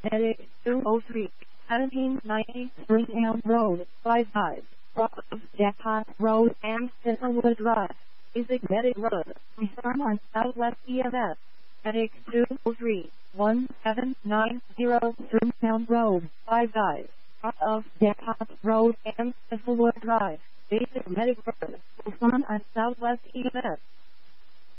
Medic 203, 1790 Springtown Road, 55, Jackpot Road and Thistlewood Drive. Basic Medic Road, Reform on Southwest EMS. Medic 203, 1790 Springtown Road, 55, Jackpot Road and Thistlewood Drive. Basic Medic Road, Reform on Southwest EMS.